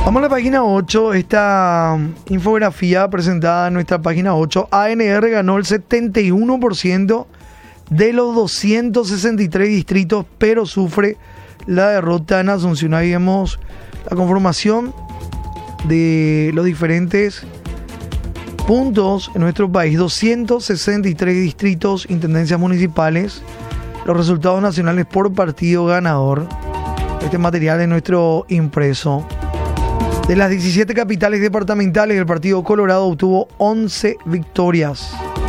Vamos a la página 8, esta infografía presentada en nuestra página 8. ANR ganó el 71% de los 263 distritos, pero sufre la derrota en Asunción. Ahí vemos la conformación de los diferentes puntos en nuestro país. 263 distritos, intendencias municipales, los resultados nacionales por partido ganador. Este material es nuestro impreso. De las 17 capitales departamentales, el Partido Colorado obtuvo 11 victorias.